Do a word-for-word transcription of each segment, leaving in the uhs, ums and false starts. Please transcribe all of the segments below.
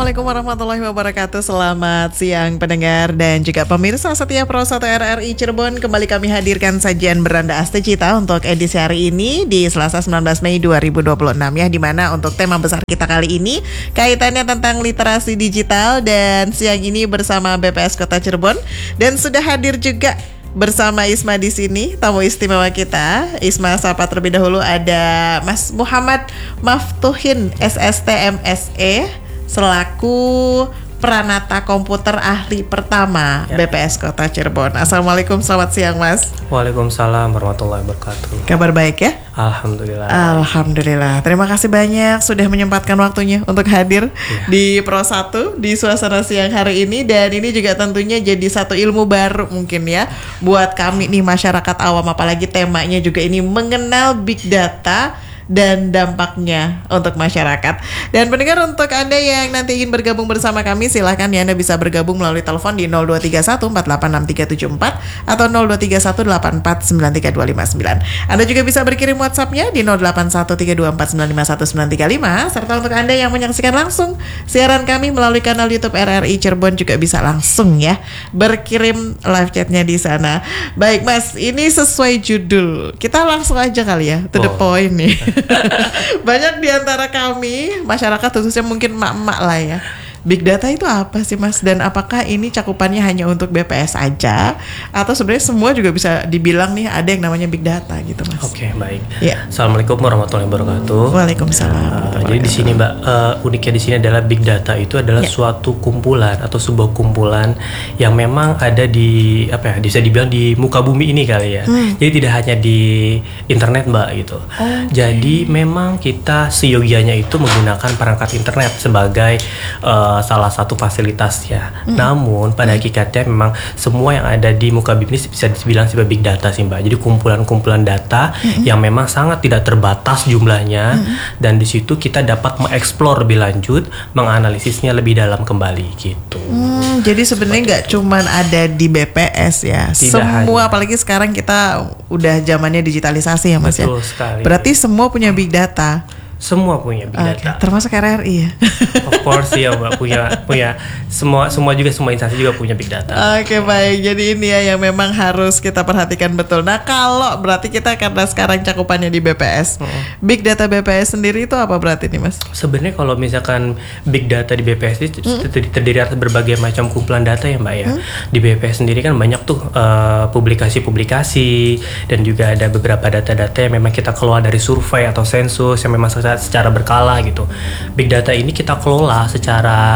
Assalamualaikum warahmatullahi wabarakatuh. Selamat siang pendengar dan juga pemirsa setia Pro satu R R I Cirebon. Kembali kami hadirkan sajian Beranda Astagita untuk edisi hari ini di Selasa sembilan belas Mei dua ribu dua puluh enam ya, dimana untuk tema besar kita kali ini kaitannya tentang literasi digital. Dan siang ini bersama B P S Kota Cirebon dan sudah hadir juga bersama Isma di sini, tamu istimewa kita. Isma sapa terlebih dahulu, ada Mas Muhammad Maftuhin S S T M S E selaku Pranata Komputer Ahli Pertama ya. B P S Kota Cirebon. Assalamualaikum, selamat siang Mas. Waalaikumsalam warahmatullahi wabarakatuh. Kabar baik ya? Alhamdulillah. Alhamdulillah. Terima kasih banyak sudah menyempatkan waktunya untuk hadir ya. Di Pro satu di suasana siang hari ini. Dan ini juga tentunya jadi satu ilmu baru mungkin ya buat kami nih masyarakat awam, apalagi temanya juga ini mengenal big data dan dampaknya untuk masyarakat. Dan pendengar, untuk Anda yang nanti ingin bergabung bersama kami, silahkan ya, Anda bisa bergabung melalui telepon di nol dua tiga satu empat delapan enam tiga tujuh empat atau nol dua tiga satu delapan empat sembilan tiga dua lima sembilan. Anda juga bisa berkirim WhatsApp-nya di nol delapan satu tiga dua empat sembilan lima satu sembilan tiga lima. Serta untuk Anda yang menyaksikan langsung siaran kami melalui kanal YouTube R R I Cirebon juga bisa langsung ya berkirim live chatnya di sana. Baik Mas, ini sesuai judul, kita langsung aja kali ya to the point nih. Banyak di antara kami masyarakat, khususnya mungkin emak-emak lah ya, big data itu apa sih Mas? Dan apakah ini cakupannya hanya untuk B P S aja atau sebenarnya semua juga bisa dibilang nih ada yang namanya big data gitu Mas? Oke, baik. Ya. Assalamualaikum warahmatullahi wabarakatuh. Waalaikumsalam. Uh, jadi di sini Mbak, uh, uniknya di sini adalah big data itu adalah ya. suatu kumpulan atau sebuah kumpulan yang memang ada di apa ya? Bisa dibilang di muka bumi ini kali ya. Hmm. Jadi tidak hanya di internet Mbak gitu. Okay. Jadi memang kita seyogianya itu menggunakan perangkat internet sebagai uh, salah satu fasilitas ya. Mm. Namun pada hakikatnya memang semua yang ada di muka bumi ini bisa dibilang sebagai big data sih Mbak. Jadi kumpulan-kumpulan data mm-hmm. yang memang sangat tidak terbatas jumlahnya, mm-hmm. dan di situ kita dapat mengeksplor lebih lanjut, menganalisisnya lebih dalam kembali gitu. Mm, jadi sebenarnya nggak cuman ada di B P S ya. Tidak semua hanya. Apalagi sekarang kita udah zamannya digitalisasi ya Mas. Betul ya. Sekali. Berarti semua punya big data. Semua punya big okay, data. Termasuk R R I ya. Of course ya Mbak, punya punya semua semua juga semua instansi juga punya big data. Oke, okay, baik. Jadi ini ya yang memang harus kita perhatikan betul. Nah, kalau berarti kita karena sekarang cakupannya di B P S. Hmm. Big data B P S sendiri itu apa berarti nih Mas? Sebenarnya kalau misalkan big data di B P S itu hmm. terdiri atas berbagai macam kumpulan data ya Mbak ya. Hmm. Di B P S sendiri kan banyak tuh uh, publikasi-publikasi dan juga ada beberapa data-data yang memang kita keluar dari survei atau sensus yang memang secara, secara berkala gitu. Big data ini kita kelola secara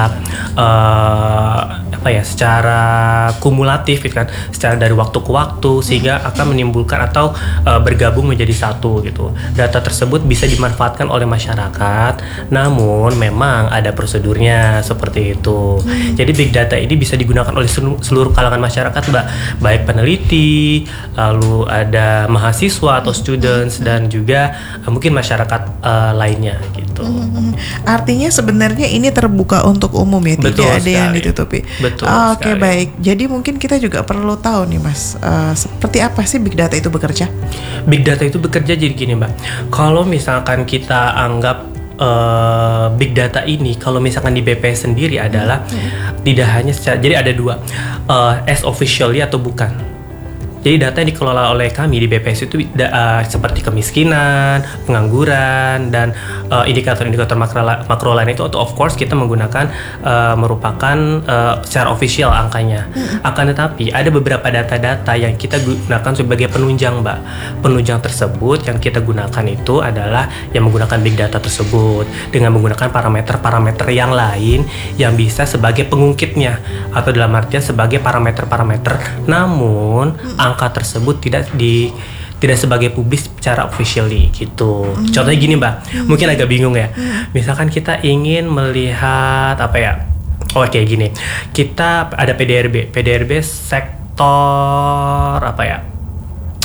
uh, apa ya, secara kumulatif gitu kan, secara dari waktu ke waktu sehingga akan menimbulkan atau uh, bergabung menjadi satu gitu. Data tersebut bisa dimanfaatkan oleh masyarakat, namun memang ada prosedurnya seperti itu. Jadi big data ini bisa digunakan oleh seluruh kalangan masyarakat Mbak, baik peneliti, lalu ada mahasiswa atau students dan juga uh, mungkin masyarakat uh, lainnya gitu. Hmm, artinya sebenarnya ini terbuka untuk umum ya, betul tidak ada sekali. Yang ditutupi. Betul. Oh, Oke okay, baik. Jadi mungkin kita juga perlu tahu nih Mas, uh, seperti apa sih big data itu bekerja? Big data itu bekerja jadi gini Mbak. Kalau misalkan kita anggap uh, big data ini, kalau misalkan di B P S sendiri adalah hmm. tidak hanya secara, jadi ada dua, uh, as officially atau bukan. Jadi data yang dikelola oleh kami di B P S itu uh, seperti kemiskinan, pengangguran, dan uh, indikator-indikator makro, makro lain itu of course kita menggunakan uh, merupakan uh, secara official angkanya. Hmm. Akan tetapi ada beberapa data-data yang kita gunakan sebagai penunjang Mbak. Penunjang tersebut yang kita gunakan itu adalah yang menggunakan big data tersebut dengan menggunakan parameter-parameter yang lain yang bisa sebagai pengungkitnya atau dalam artian sebagai parameter-parameter. Namun hmm. angka tersebut tidak di tidak sebagai publis secara officially gitu. Mm. Contohnya gini Mbak, mm. mungkin agak bingung ya. Mm. Misalkan kita ingin melihat apa ya? Oh kayak gini. Kita ada P D R B, P D R B sektor apa ya?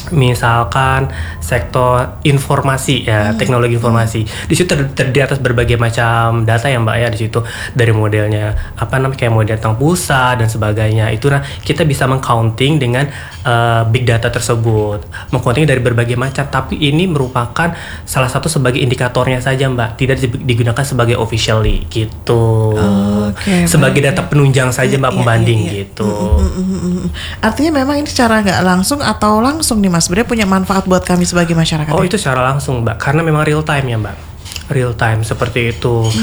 misalkan sektor informasi ya, hmm. teknologi informasi. Di situ ter- terdiri atas berbagai macam data ya Mbak ya, di situ dari modelnya apa namanya kayak model tentang pulsa dan sebagainya. Itu nah kita bisa mengcounting dengan uh, big data tersebut, mengcounting dari berbagai macam. Tapi ini merupakan salah satu sebagai indikatornya saja Mbak, tidak digunakan sebagai officially gitu. Oh, okay, sebagai baik. Data penunjang saja Mbak, iya, pembanding iya, iya. gitu. Mm, mm, mm, mm. Artinya memang ini secara nggak langsung atau langsung nih Mas? Sebenarnya punya manfaat buat kami sebagai masyarakat. Oh ya? Itu secara langsung Mbak, karena memang real time ya Mbak, real time seperti itu.